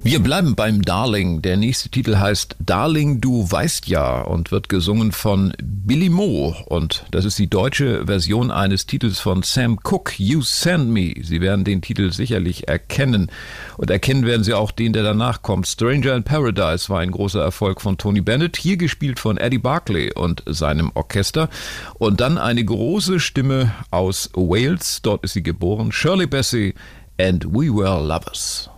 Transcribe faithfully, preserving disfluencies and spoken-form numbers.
Wir bleiben beim Darling. Der nächste Titel heißt Darling, du weißt ja und wird gesungen von Billy Mo. Und das ist die deutsche Version eines Titels von Sam Cooke, You Send Me. Sie werden den Titel sicherlich erkennen. Und erkennen werden Sie auch den, der danach kommt. Stranger in Paradise war ein großer Erfolg von Tony Bennett, hier gespielt von Eddie Barclay und seinem Orchester. Und dann eine große Stimme aus Wales, dort ist sie geboren, Shirley Bassey, and We Were Lovers.